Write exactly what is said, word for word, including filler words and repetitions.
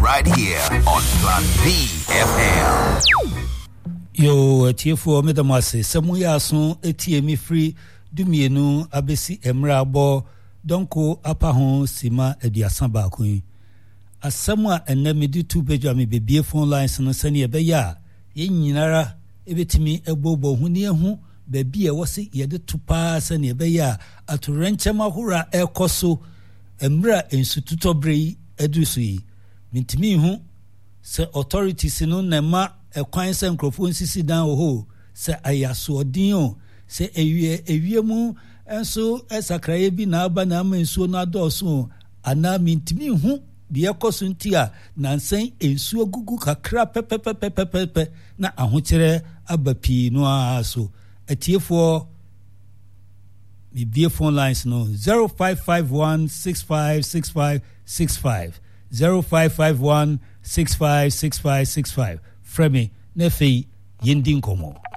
right here on Plan B F M. Yo, Tiefo Medamase, Samuya son, etiemi free, Dumienu, Abesi Emra Bo, Donko, Apahon, Sima, Ediasamba Queen. As Samua and Nemidi two Benjamin be phone lines and Sani Beya, Yinara, Ebitimi, Ebobo, Huniahu, Baby, I was it yet to pass and Beya, at Rencha Mahura, El Coso, Emra, Instituto Brei, Edusui, Mintimi, who, Sir authorities in Nema. A quine sem microphone sisi down ho se ayaso odin se ewie ewie mu enso esakra bi na aba na mensuo na doso ana mintimi hu de ekoso ntia nansen ensuo gugu kakra pepepepepepe na ahokere abapi no aso atiefo mi bie phone lines no zero five five one six five six five six five zero five five one six five six five six five Fremi Nefi Yindin Komo.